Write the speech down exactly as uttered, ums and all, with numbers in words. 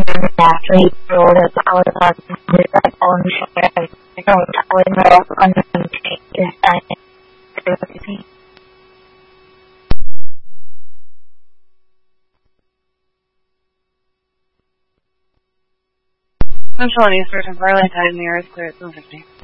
actually told us our partner that on share from our content is time. Central and Eastern temporarily time, the air is clear at seven fifty.